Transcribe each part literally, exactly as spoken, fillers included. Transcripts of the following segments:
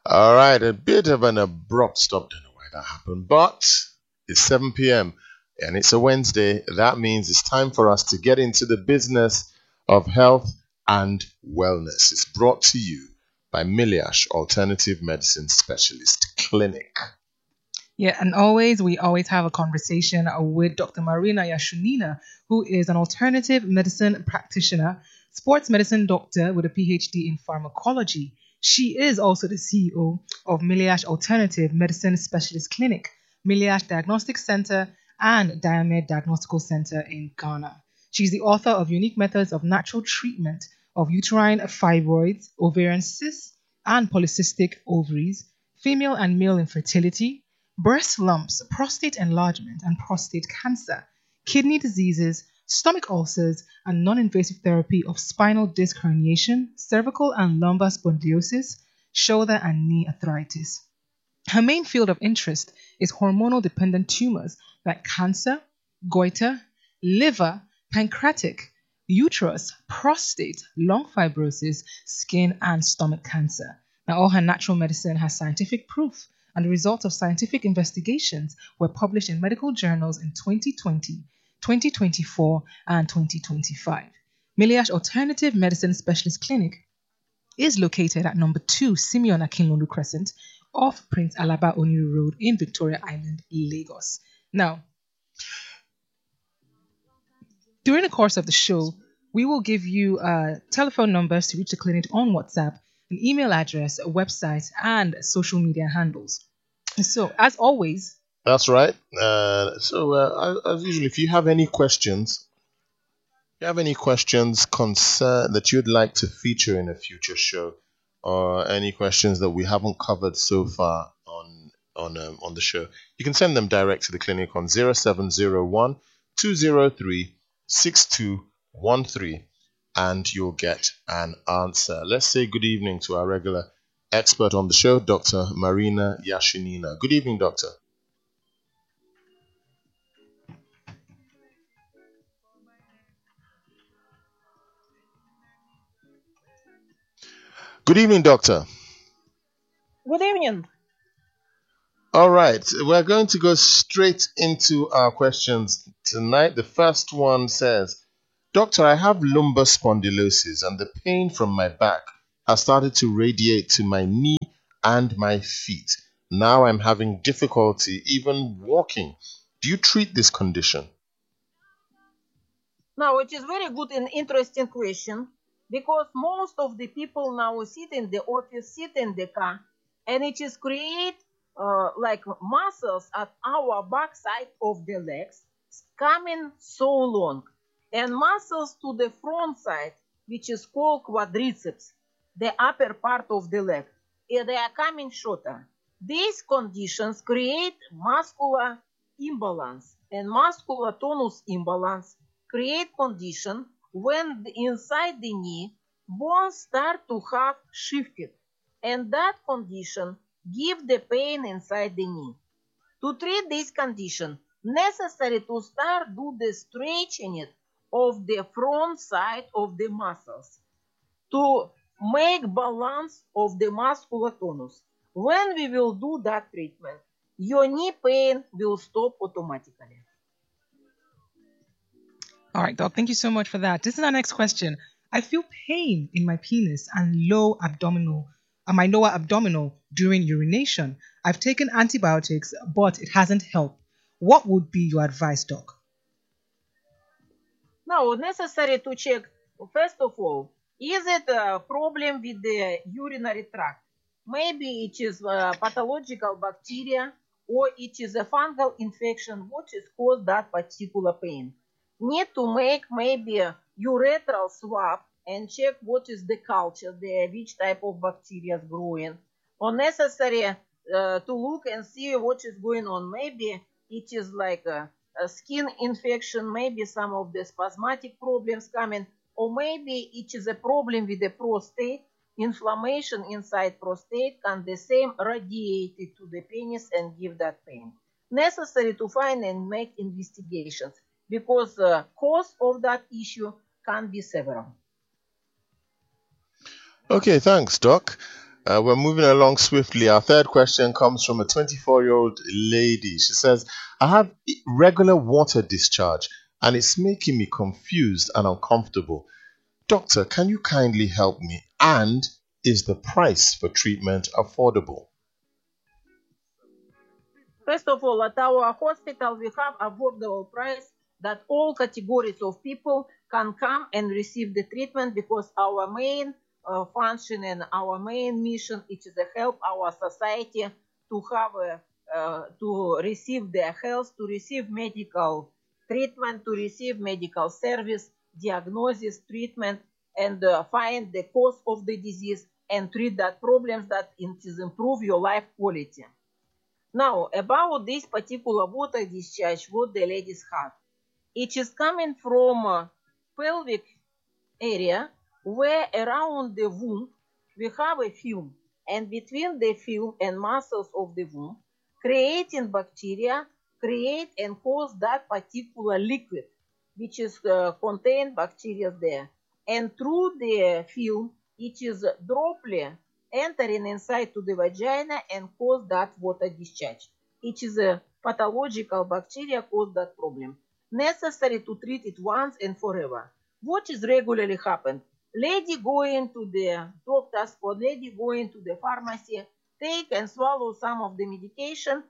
All right, a bit of an abrupt stop. Don't know why that happened, but it's seven p m and it's a Wednesday. That means it's time for us to get into the business of health and wellness. It's brought to you by Miliash Alternative Medicine Specialist Clinic. Yeah, and always, we always have a conversation with Doctor Marina Yashunina, who is an alternative medicine practitioner, sports medicine doctor with a P H D in pharmacology. She is also the C E O of Miliash Alternative Medicine Specialist Clinic, Miliash Diagnostic Center, and Diamed Diagnostical Center in Ghana. She's the author of Unique Methods of Natural Treatment of Uterine Fibroids, Ovarian Cysts, and Polycystic Ovaries, Female and Male Infertility, breast lumps, prostate enlargement and prostate cancer, kidney diseases, stomach ulcers, and non-invasive therapy of spinal disc herniation, cervical and lumbar spondylosis, shoulder and knee arthritis. Her main field of interest is hormonal-dependent tumors like cancer, goiter, liver, pancreatic, uterus, prostate, lung fibrosis, skin, and stomach cancer. Now, all her natural medicine has scientific proof, and the results of scientific investigations were published in medical journals in twenty twenty, twenty twenty-four, and twenty twenty-five. Miliash Alternative Medicine Specialist Clinic is located at number two Simeon Akinlolu Crescent off Prince Alaba Oniru Road in Victoria Island, Lagos. Now, during the course of the show, we will give you uh, telephone numbers to reach the clinic on WhatsApp, an email address, a website, and social media handles. So, as always, That's right. Uh, so, uh, as as usual, if you have any questions, if you have any questions concern that you'd like to feature in a future show, or any questions that we haven't covered so far on on um, on the show, you can send them direct to the clinic on zero seven zero one two zero three six two one three, and you'll get an answer. Let's say good evening to our regular expert on the show, Doctor Marina Yashunina. Good evening, Doctor. Good evening, Doctor. Good evening. All right, we're going to go straight into our questions tonight. The first one says, Doctor, I have lumbar spondylosis and the pain from my back has started to radiate to my knee and my feet. Now I'm having difficulty even walking. Do you treat this condition? Now, it is very good and interesting question because most of the people now sit in the office, sit in the car, and it is create uh, like muscles at our backside of the legs coming so long, and muscles to the front side, which is called quadriceps, the upper part of the leg, and they are coming shorter. These conditions create muscular imbalance, and muscular tonus imbalance create condition when the- inside the knee bones start to have shifted, and that condition give the pain inside the knee. To treat this condition, necessary to start do the stretching of the front side of the muscles to make balance of the muscular tonus. When we will do that treatment, your knee pain will stop automatically. all right, Doc, thank you so much for that. This is our next question. I feel pain in my penis and low abdominal, and my lower abdominal during urination. I've taken antibiotics, but it hasn't helped. What would be your advice, Doc? Now, necessary to check, first of all, is it a problem with the urinary tract? Maybe it is a pathological bacteria or it is a fungal infection which is caused that particular pain. Need to make maybe a urethral swab and check what is the culture there, which type of bacteria is growing. Or necessary uh, to look and see what is going on. Maybe it is like a, a skin infection, maybe some of the spasmodic problems coming, or maybe it is a problem with the prostate, inflammation inside prostate can the same radiate it to the penis and give that pain. Necessary to find and make investigations because the cause of that issue can be several. Okay, thanks, Doc. Uh, we're moving along swiftly. Our third question comes from a twenty-four year old lady. She says, I have regular water discharge and it's making me confused and uncomfortable. Doctor, can you kindly help me? And is the price for treatment affordable? First of all, at our hospital, we have affordable price that all categories of people can come and receive the treatment, because our main uh, function and our main mission is to help our society to have a, uh, to receive their health, to receive medical treatment, to receive medical service, diagnosis, treatment, and uh, find the cause of the disease and treat that problems that it is improve your life quality. Now, about this particular water discharge, what the ladies have, it is coming from uh, pelvic area, where around the womb we have a film, and between the film and muscles of the womb, creating bacteria create and cause that particular liquid, which is uh, contain bacteria there, and through the film, it is droplet entering inside to the vagina and cause that water discharge. It is a pathological bacteria cause that problem. Necessary to treat it once and forever. What is regularly happen? Lady going to the doctors or lady going to the pharmacy, take and swallow some of the medication.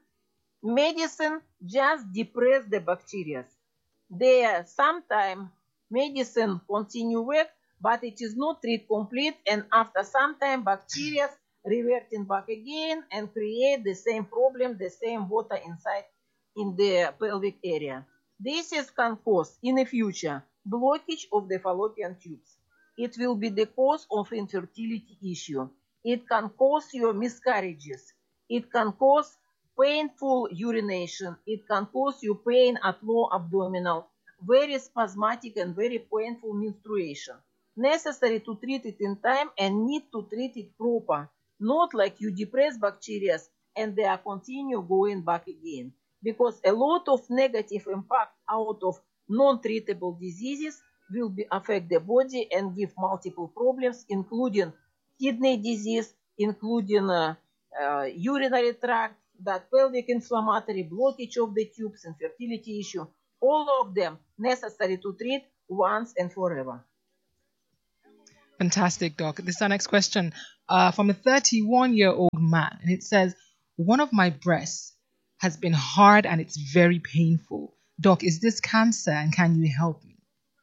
Medicine just depress the bacteria. There sometime medicine continue work, but it is not treat complete, and after some time bacteria reverting back again and create the same problem, the same water inside in the pelvic area. This is can cause in the future blockage of the fallopian tubes. It will be the cause of infertility issue. It can cause your miscarriages. It can cause painful urination. It can cause you pain at low abdominal, very spasmodic and very painful menstruation. Necessary to treat it in time and need to treat it proper, not like you depress bacteria and they are continue going back again. Because a lot of negative impact out of non-treatable diseases will be affect the body and give multiple problems, including kidney disease, including uh, uh, urinary tract, that pelvic inflammatory blockage of the tubes, infertility issue. All of them necessary to treat once and forever. Fantastic, Doc. This is our next question uh, from a thirty-one year old man. And it says, one of my breasts has been hard and it's very painful. Doc, is this cancer and can you help me?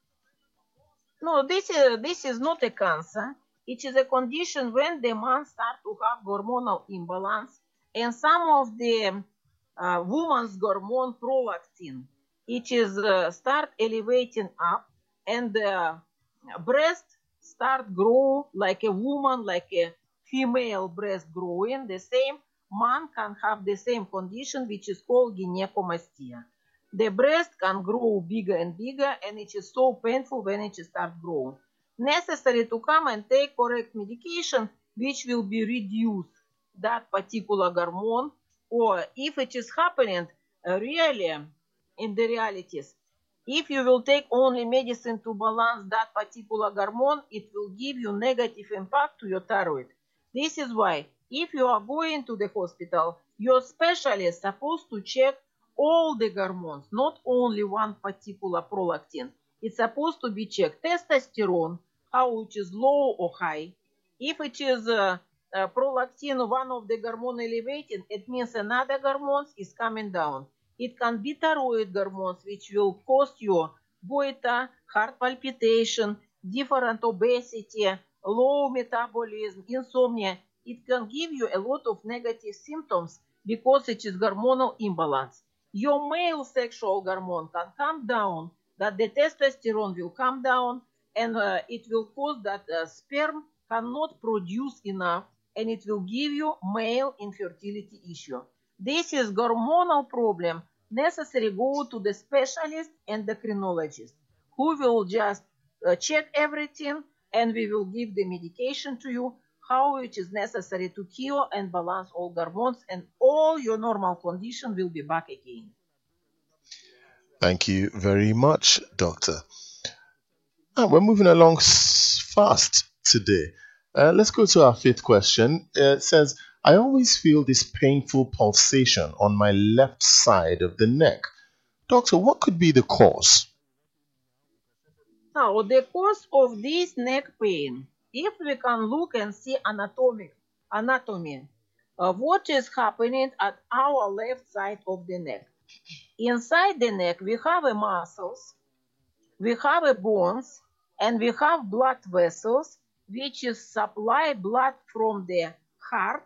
No, this is, this is not a cancer. It is a condition when the man starts to have hormonal imbalance, and some of the uh, woman's hormone prolactin, it is uh, start elevating up, and the breast start grow like a woman, like a female breast growing. The same man can have the same condition, which is called gynecomastia. The breast can grow bigger and bigger, and it is so painful when it starts growing. Necessary to come and take correct medication, which will be reduce that particular hormone, or if it is happening uh, really in the realities, if you will take only medicine to balance that particular hormone, it will give you negative impact to your thyroid. This is why if you are going to the hospital, your specialist is supposed to check all the hormones, not only one particular prolactin. It's supposed to be checked testosterone, how it is low or high. If it is uh, uh, prolactin, one of the hormone elevating, it means another hormone is coming down. It can be thyroid hormones, which will cause you goiter, heart palpitation, different obesity, low metabolism, insomnia. It can give you a lot of negative symptoms because it is hormonal imbalance. Your male sexual hormone can come down, that the testosterone will come down, and uh, it will cause that uh, sperm cannot produce enough, and it will give you male infertility issue. This is hormonal problem. Necessary go to the specialist endocrinologist, who will just uh, check everything, and we will give the medication to you, how it is necessary to cure and balance all hormones, and all your normal condition will be back again. Thank you very much, Doctor. Ah, we're moving along s- fast today. Uh, let's go to our fifth question. Uh, it says, I always feel this painful pulsation on my left side of the neck. Doctor, what could be the cause? Now, the cause of this neck pain, if we can look and see anatomic anatomy, of what is happening at our left side of the neck. Inside the neck, we have a muscles, we have a bones, and we have blood vessels, which is supply blood from the heart,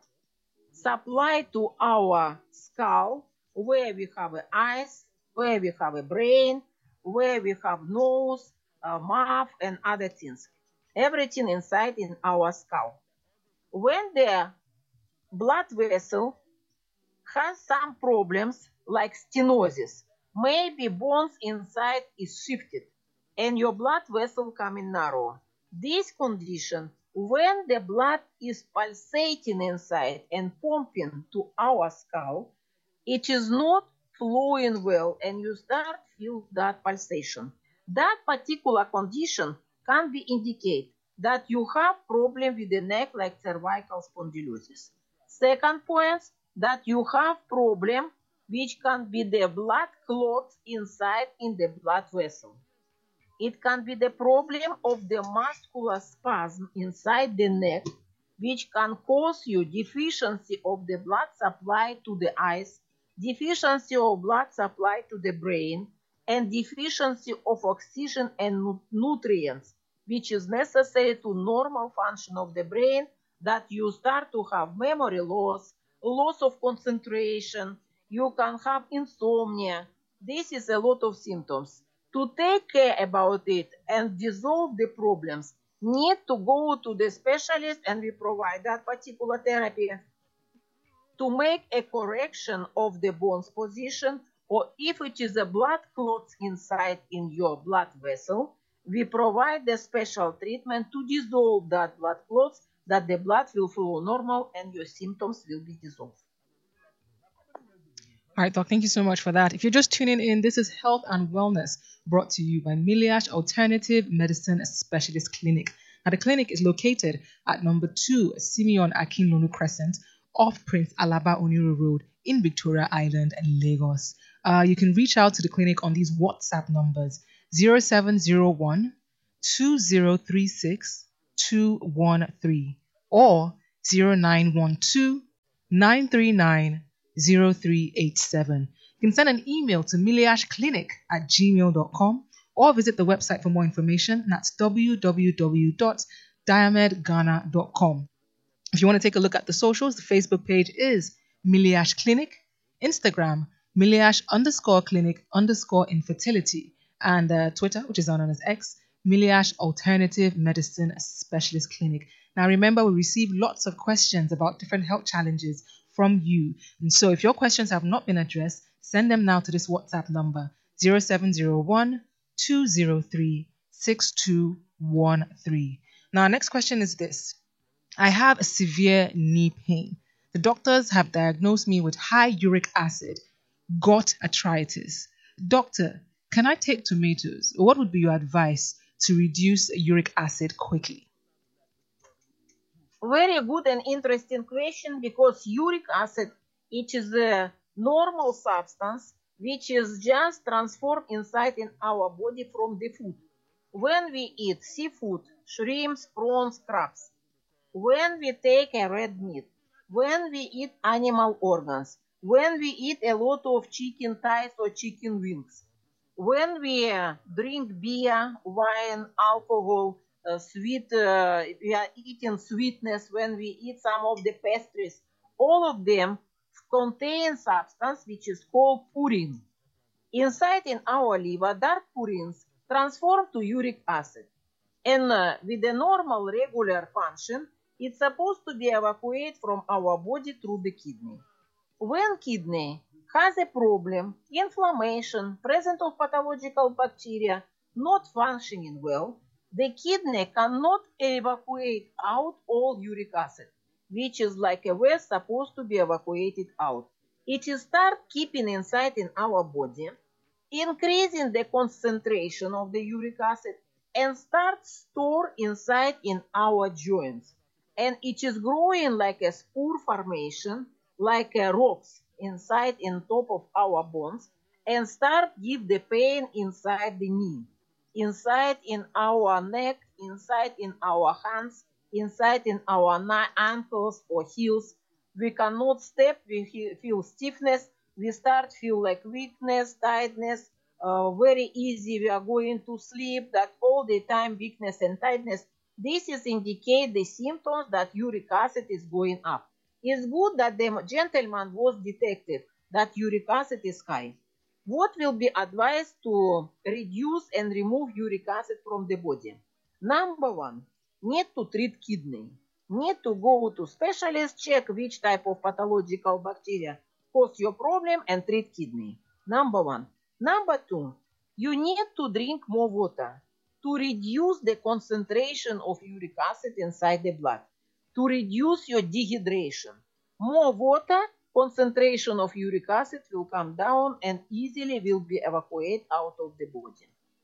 supply to our skull, where we have a eyes, where we have a brain, where we have nose, a mouth, and other things. Everything inside in our skull. When the blood vessel has some problems like stenosis, maybe bones inside is shifted and your blood vessel coming narrow. This condition, when the blood is pulsating inside and pumping to our skull, it is not flowing well and you start feel that pulsation. That particular condition can be indicate that you have problem with the neck like cervical spondylosis. Second point, that you have problem which can be the blood clots inside in the blood vessel. It can be the problem of the muscular spasm inside the neck, which can cause you deficiency of the blood supply to the eyes, deficiency of blood supply to the brain, and deficiency of oxygen and nu- nutrients, which is necessary to normal function of the brain, that you start to have memory loss, loss of concentration, you can have insomnia. This is a lot of symptoms. To take care about it and dissolve the problems, need to go to the specialist and we provide that particular therapy to make a correction of the bones position, or if it is a blood clots inside in your blood vessel, we provide the special treatment to dissolve that blood clots, that the blood will flow normal and your symptoms will be dissolved. All right, Doc, thank you so much for that. If you're just tuning in, this is Health and Wellness brought to you by Miliash Alternative Medicine Specialist Clinic. Now, the clinic is located at number two, Simeon Akinlonu Crescent, off Prince Alaba Oniru Road in Victoria Island and Lagos. Uh, you can reach out to the clinic on these WhatsApp numbers zero seven zero one, two zero three six, two one three or zero nine one two, nine three nine, zero three eight seven. You can send an email to miliashclinic at gmail dot com or visit the website for more information. And that's w w w dot diamed ghana dot com. If you want to take a look at the socials, the Facebook page is Miliash Clinic, Instagram, Miliash underscore clinic underscore infertility, and uh, Twitter, which is now known as X, Miliash Alternative Medicine Specialist Clinic. Now, remember, we receive lots of questions about different health challenges from you. And so if your questions have not been addressed, send them now to this WhatsApp number, zero seven zero one, two zero three, six two one three. Now, our next question is this. I have a severe knee pain. The doctors have diagnosed me with high uric acid, gut arthritis. Doctor, can I take tomatoes? What would be your advice to reduce uric acid quickly? Very good and interesting question, because uric acid, it is a normal substance which is just transformed inside in our body from the food. When we eat seafood, shrimps, prawns, crabs, when we take a red meat, when we eat animal organs, when we eat a lot of chicken thighs or chicken wings, when we uh, drink beer, wine, alcohol, uh, sweet, uh, we are eating sweetness, when we eat some of the pastries, all of them contain substance which is called purine. Inside in our liver, that purines transform to uric acid. And uh, with the normal regular function, it's supposed to be evacuated from our body through the kidney. When kidney has a problem, inflammation, presence of pathological bacteria, not functioning well, the kidney cannot evacuate out all uric acid, which is like a waste supposed to be evacuated out. It will start keeping inside in our body, increasing the concentration of the uric acid, and start store inside in our joints. and it is growing like a spore formation, like a rocks inside in top of our bones, and start give the pain inside the knee, inside in our neck, inside in our hands, inside in our na- ankles or heels. We cannot step, we he- feel stiffness, we start feel like weakness, tiredness, uh, very easy, we are going to sleep, that all the time weakness and tiredness. This is indicate the symptoms that uric acid is going up. It's good that the gentleman was detected that uric acid is high. What will be advised to reduce and remove uric acid from the body? Number one, need to treat kidney. Need to go to specialist, check which type of pathological bacteria cause your problem and treat kidney. Number one. Number two, you need to drink more water to reduce the concentration of uric acid inside the blood, to reduce your dehydration. More water, concentration of uric acid will come down and easily will be evacuated out of the body.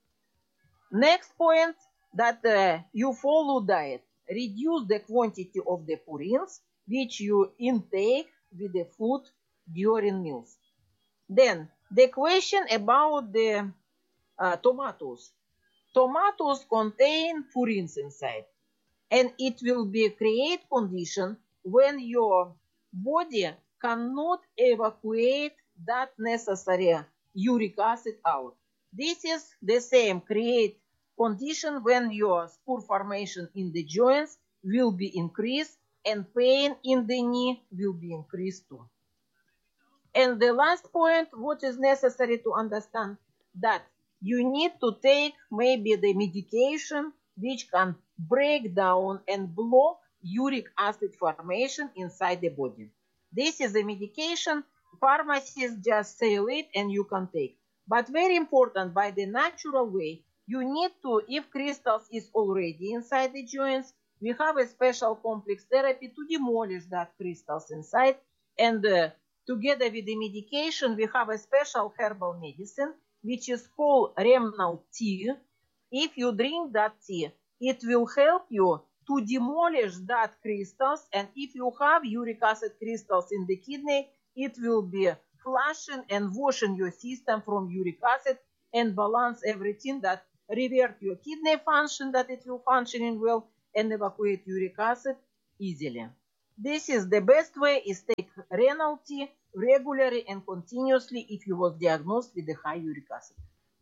Next point, that uh, you follow diet. Reduce the quantity of the purines which you intake with the food during meals. Then the question about the uh, tomatoes. Tomatoes contain purines inside, and it will be create condition when your body cannot evacuate that necessary uric acid out. This is the same create condition when your spore formation in the joints will be increased and pain in the knee will be increased too. And the last point, what is necessary to understand, that you need to take maybe the medication which can break down and block uric acid formation inside the body. This is a medication, pharmacists just sell it and you can take. But very important, by the natural way, you need to, if crystals is already inside the joints, we have a special complex therapy to demolish that crystals inside, and uh, together with the medication, we have a special herbal medicine, which is called Remnal tea. If you drink that tea, it will help you to demolish that crystals. And if you have uric acid crystals in the kidney, it will be flushing and washing your system from uric acid and balance everything, that revert your kidney function, that it will functioning well, and evacuate uric acid easily. This is the best way, is take renal tea regularly and continuously if you was diagnosed with the high uric acid.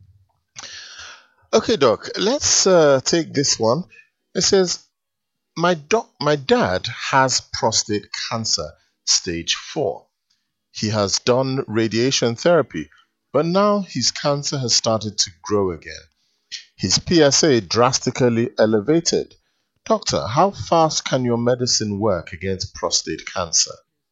Okay, doc, let's uh, take this one. It says, my doc, my dad has prostate cancer, stage four. He has done radiation therapy, but now his cancer has started to grow again. His P S A drastically elevated. Doctor, how fast can your medicine work against prostate cancer?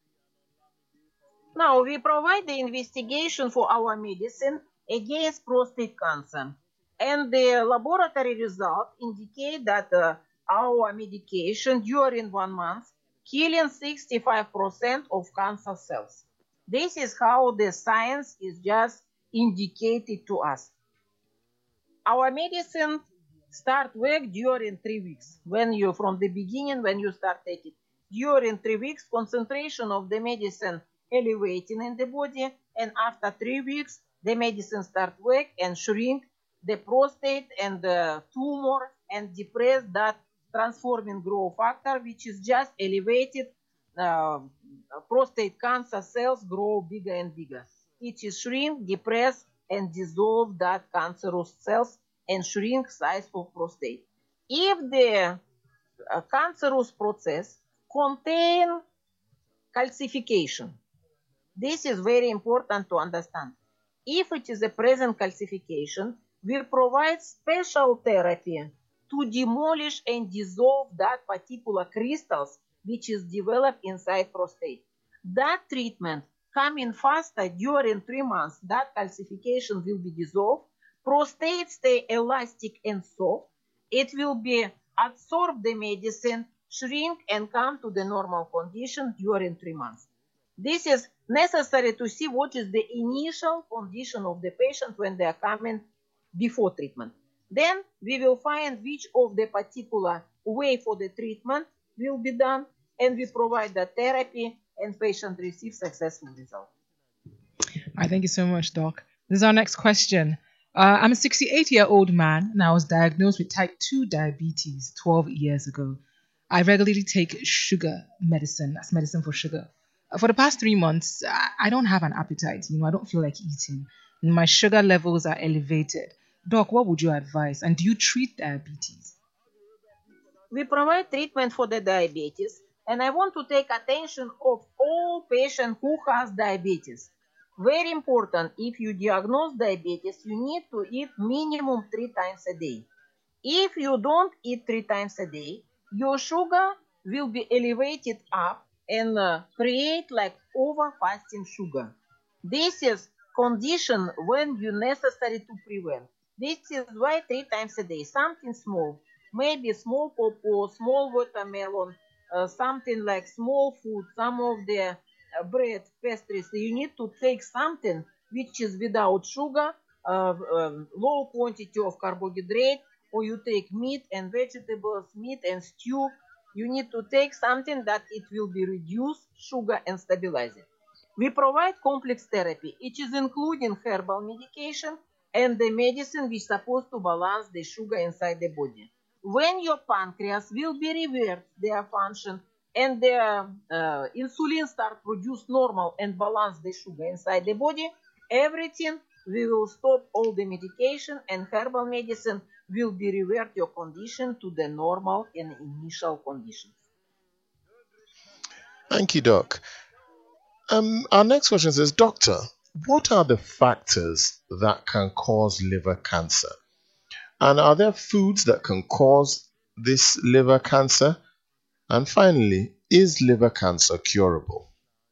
Now, we provide the investigation for our medicine against prostate cancer. And the laboratory result indicate that uh, our medication during one month killing sixty-five percent of cancer cells. This is how the science is just indicated to us. Our medicine start work during three weeks. When you, from the beginning, when you start taking, during three weeks, concentration of the medicine elevating in the body, and after three weeks, the medicine start work and shrink the prostate and the tumor and depress that transforming growth factor, which is just elevated uh, prostate cancer cells grow bigger and bigger. It is shrink, depress, and dissolve that cancerous cells and shrink size of prostate. If the uh, cancerous process contain calcification, this is very important to understand. If it is a present calcification, we provide special therapy to demolish and dissolve that particular crystals which is developed inside prostate. That treatment coming faster during three months, that calcification will be dissolved, prostate stay elastic and soft, it will be absorb the medicine, shrink and come to the normal condition during three months. This is necessary to see what is the initial condition of the patient when they are coming before treatment. Then we will find which of the particular way for the treatment will be done, and we provide the therapy, and patient receives successful result. All right, thank you so much, Doc. This is our next question. Uh, I'm a sixty-eight year old man and I was diagnosed with type two diabetes twelve years ago. I regularly take sugar medicine, that's medicine for sugar. Uh, For the past three months, I I don't have an appetite. You know, I don't feel like eating. My sugar levels are elevated. Doc, what would you advise? And do you treat diabetes? We provide treatment for the diabetes, and I want to take attention of all patients who has diabetes. Very important, if you diagnose diabetes, you need to eat minimum three times a day. If you don't eat three times a day, your sugar will be elevated up and uh, create like over fasting sugar. This is condition when you necessary to prevent. This is why three times a day, something small, maybe small pawpaw, small watermelon, uh, something like small food, some of the uh, bread, pastries. You need to take something which is without sugar, uh, um, low quantity of carbohydrate, or you take meat and vegetables, meat and stew. You need to take something that it will be reduce sugar and stabilize it. We provide complex therapy. It is including herbal medication and the medicine which is supposed to balance the sugar inside the body. When your pancreas will be reversed their function and the uh, insulin start produce normal and balance the sugar inside the body, everything we will stop all the medication and herbal medicine will be revert your condition to the normal and initial conditions. Thank you, Doc. Um, our next question says, Doctor, what are the factors that can cause liver cancer? And are there foods that can cause this liver cancer? And finally, is liver cancer curable?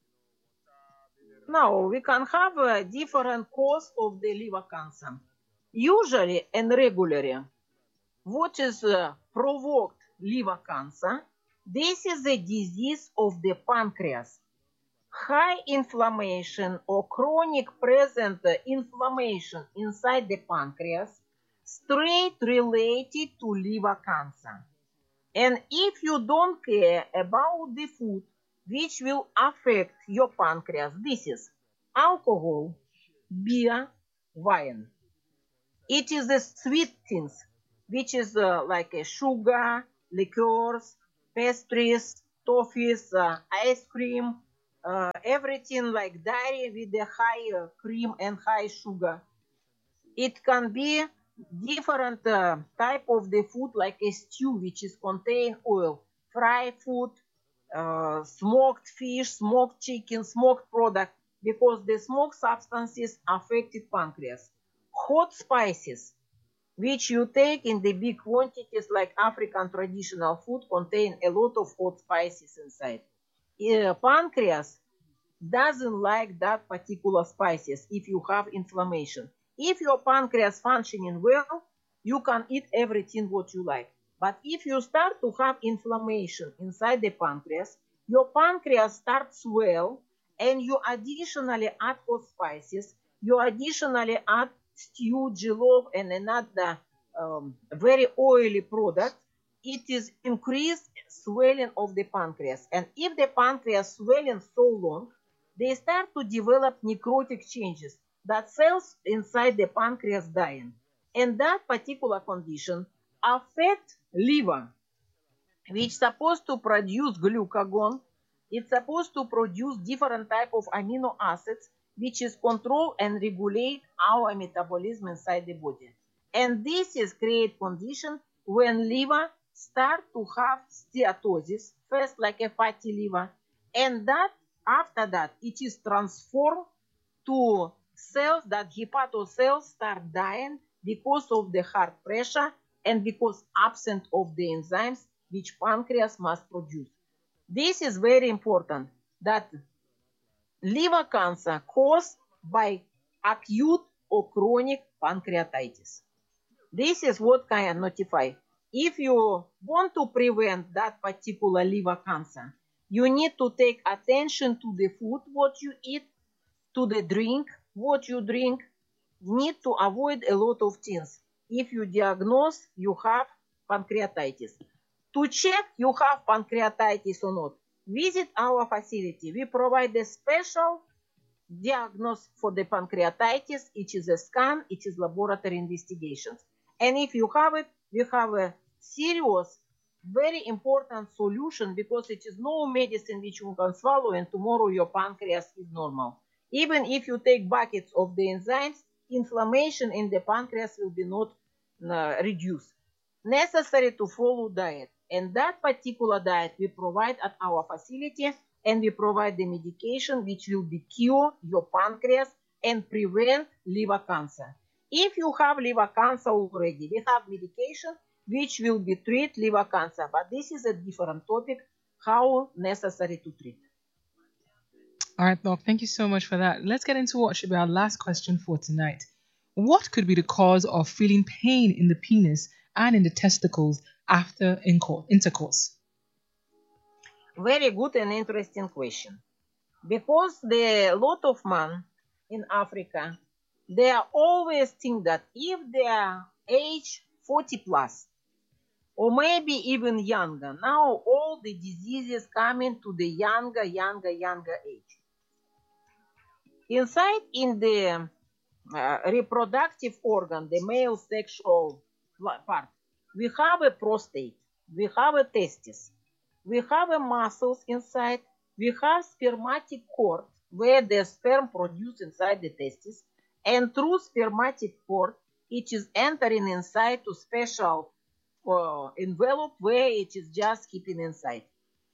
Now, we can have a different cause of the liver cancer. Usually and regularly, what is uh, provoked liver cancer? This is a disease of the pancreas. High inflammation or chronic present uh, inflammation inside the pancreas straight related to liver cancer. And if you don't care about the food which will affect your pancreas, this is alcohol, beer, wine. It is the sweet things, which is uh, like a sugar, liqueurs, pastries, toffees, uh, ice cream, uh, everything like dairy with the high uh, cream and high sugar. It can be different uh, type of the food like a stew which is contain oil, fried food, uh, smoked fish, smoked chicken, smoked product because the smoked substances affected pancreas. Hot spices which you take in the big quantities like African traditional food contain a lot of hot spices inside. Uh, pancreas doesn't like that particular spices if you have inflammation. If your pancreas functioning well, you can eat everything what you like. But if you start to have inflammation inside the pancreas, your pancreas starts swell and you additionally add hot spices, you additionally add stew, jollof and another um, very oily product, it is increased swelling of the pancreas. And if the pancreas swelling so long, they start to develop necrotic changes that cells inside the pancreas dying. And that particular condition affect liver, which supposed to produce glucagon. It's supposed to produce different type of amino acids, which is control and regulate our metabolism inside the body. And this is create condition when liver start to have steatosis, first like a fatty liver, and that after that it is transformed to cells that hepatocells start dying because of the heart pressure and because absent of the enzymes which pancreas must produce. This is very important that liver cancer caused by acute or chronic pancreatitis. This is what can notify. If you want to prevent that particular liver cancer, you need to take attention to the food what you eat, to the drink what you drink. Need to avoid a lot of things. If you diagnose you have pancreatitis, To check you have pancreatitis or not, visit our facility. We provide a special diagnosis for the pancreatitis. It is a scan, it is laboratory investigations. And if you have it, we have a serious, very important solution, because it is no medicine which you can swallow and tomorrow your pancreas is normal. Even if you take buckets of the enzymes, inflammation in the pancreas will be not uh, reduced. Necessary to follow diet. And that particular diet we provide at our facility, and we provide the medication which will be cure your pancreas and prevent liver cancer. If you have liver cancer already, we have medication which will be treat liver cancer, but this is a different topic, how necessary to treat. All right, Doc, thank you so much for that. Let's get into what should be our last question for tonight. What could be the cause of feeling pain in the penis and in the testicles after intercourse? Very good and interesting question. Because the lot of men in Africa, they are always think that if they are age forty plus, or maybe even younger, now all the diseases coming to the younger, younger, younger age. Inside in the uh, reproductive organ, the male sexual part, we have a prostate, we have a testis, we have a muscles inside, we have spermatic cord where the sperm produced inside the testis, and through spermatic cord it is entering inside to special uh, envelope where it is just keeping inside.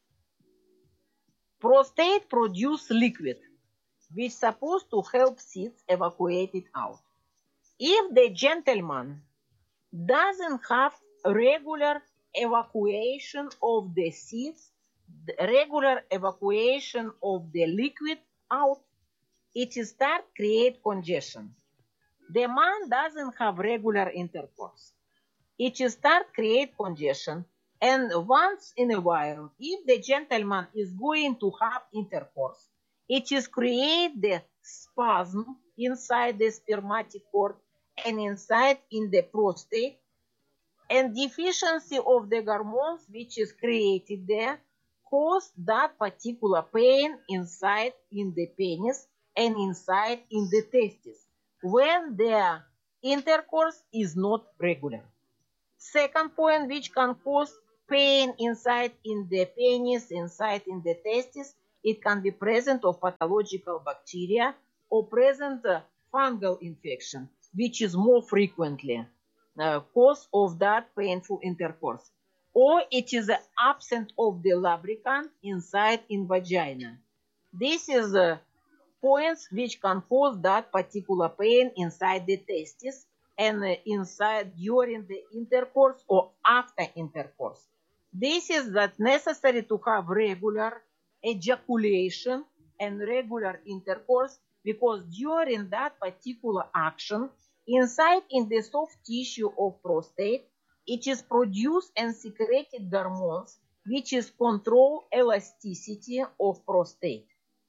Prostate produce liquid which supposed to help seeds evacuate it out. If the gentleman doesn't have regular evacuation of the seeds, regular evacuation of the liquid out, it start create congestion. The man doesn't have regular intercourse. It start create congestion, and once in a while, if the gentleman is going to have intercourse, it is create the spasm inside the spermatic cord and inside in the prostate, and deficiency of the hormones which is created there cause that particular pain inside in the penis and inside in the testes when their intercourse is not regular. Second point which can cause pain inside in the penis, inside in the testes, it can be present of pathological bacteria or present uh, fungal infection, which is more frequently uh, cause of that painful intercourse. Or it is the absence of the lubricant inside in vagina. This is uh, points which can cause that particular pain inside the testis and uh, inside during the intercourse or after intercourse. This is that necessary to have regular ejaculation and regular intercourse, because during that particular action inside in the soft tissue of prostate, it is produced and secreted hormones which is control elasticity of prostate.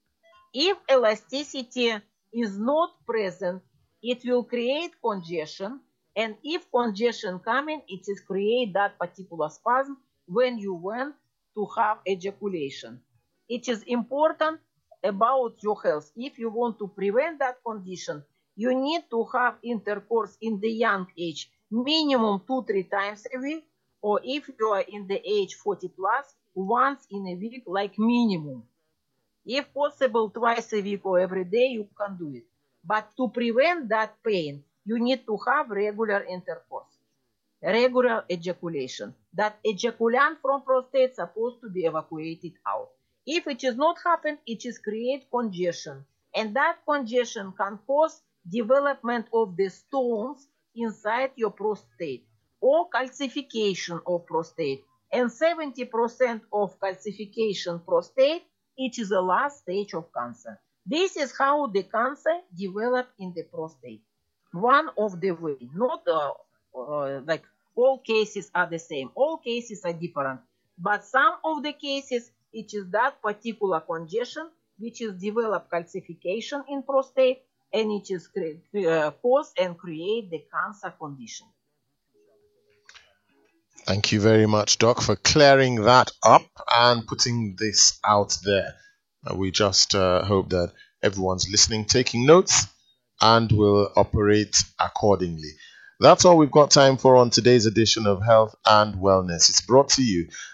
If elasticity is not present, it will create congestion, and if congestion coming, it is create that particular spasm when you want to have ejaculation. It is important about your health. If you want to prevent that condition, you need to have intercourse in the young age, minimum two, three times a week, or if you are in the age forty plus, once in a week, like minimum. If possible, twice a week or every day, you can do it. But to prevent that pain, you need to have regular intercourse, regular ejaculation. That ejaculant from prostate is supposed to be evacuated out. If it is not happen, it is create congestion. And that congestion can cause development of the stones inside your prostate or calcification of prostate. And seventy percent of calcification prostate, it is the last stage of cancer. This is how the cancer developed in the prostate. One of the way, not uh, uh, like all cases are the same. All cases are different. But some of the cases, it is that particular congestion which is developed calcification in prostate, and it is uh, cause and create the cancer condition. Thank you very much, Doc, for clearing that up and putting this out there. Uh, we just uh, hope that everyone's listening, taking notes, and will operate accordingly. That's all we've got time for on today's edition of Health and Wellness. It's brought to you